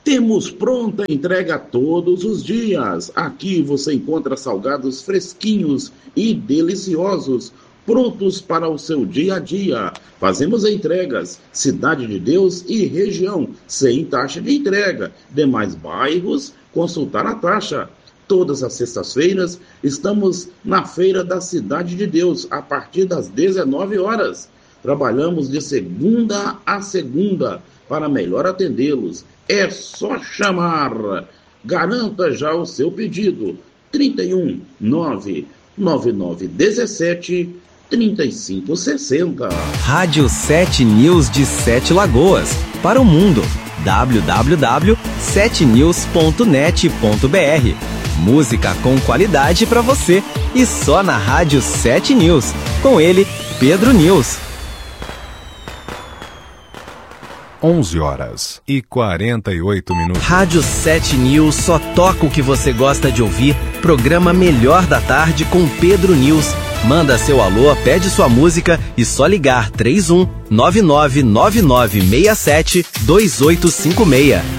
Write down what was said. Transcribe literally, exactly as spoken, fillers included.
Temos pronta entrega todos os dias. Aqui você encontra salgados fresquinhos e deliciosos, prontos para o seu dia a dia. Fazemos entregas, Cidade de Deus e região, sem taxa de entrega. Demais bairros, consultar a taxa. Todas as sextas-feiras estamos na Feira da Cidade de Deus, a partir das dezenove horas. Trabalhamos de segunda a segunda para melhor atendê-los. É só chamar. Garanta já o seu pedido. trinta e um, nove nove nove dezessete, trinta e cinco sessenta. Rádio sete News de Sete Lagoas. Para o mundo. w w w ponto sete news ponto net ponto b r. Música com qualidade para você. E só na Rádio sete News. Com ele, Pedro News. onze horas e quarenta e oito minutos. Rádio sete News só toca o que você gosta de ouvir. Programa Melhor da Tarde com Pedro News. Manda seu alô, pede sua música e só ligar três um nove nove nove nove seis sete dois oito cinco seis.